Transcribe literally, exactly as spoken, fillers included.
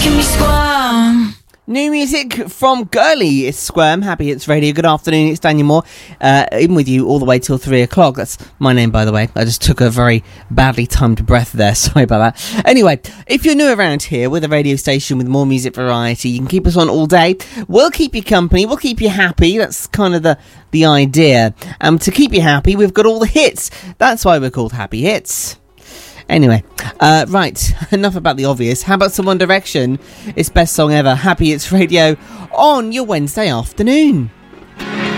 making me squirm. New music from Girly. It's Squirm. Happy Hits Radio. Good afternoon. It's Daniel Moore. Uh, in with you all the way till three o'clock. That's my name, by the way. I just took a very badly timed breath there. Sorry about that. Anyway, if you're new around here, we're the radio station with more music variety. You can keep us on all day. We'll keep you company. We'll keep you happy. That's kind of the, the idea. Um, to keep you happy, we've got all the hits. That's why we're called Happy Hits. Anyway, uh, right, enough about the obvious. How about some One Direction? It's best song ever. Happy Hits Radio on your Wednesday afternoon.